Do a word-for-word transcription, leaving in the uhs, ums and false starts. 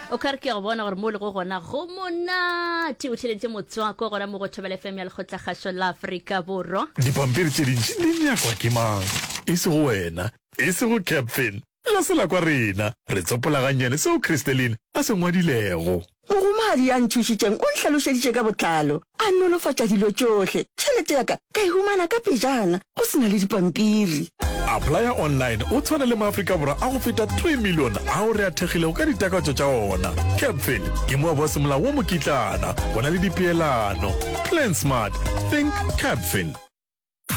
o ka re ke go bona gore mo le go gona go monate o tlheletse motswako gona mo go thobela F M ya lekgotlakgašo la Afrika Borwa. Dipampiri tše dintši di nyakwa ke mang? E se go wena, e se go Captain, la se la kwa rena re tsopolaganyane seo Christeline a se ngwadilego. Mogomadi ya ntšhušitšeng o ntlhalošeditše ka botlalo a nolofatša dilo tšohle. Tšhelete ya ka ka e humana ka pejana go sena le dipampiri. Applya online o tshwana le maAfrika Borwa a go feta three million ao re a thekgilego ka ditakatso tša ona. Captain ke moa ba semolao wo mokitlana go na le dipeelano. Plan smart, think Captain.